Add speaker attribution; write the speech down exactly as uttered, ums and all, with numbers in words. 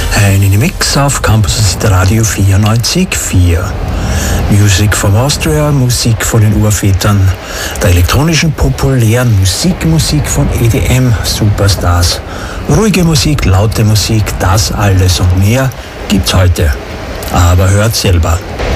Speaker 1: Ein Mix auf Campus Radio vierundneunzig Komma vier. Music from Austria, Musik von den Urvätern der elektronischen populären Musik, Musik von E D M Superstars. Ruhige Musik, laute Musik, das alles und mehr gibt's heute. Aber hört selber.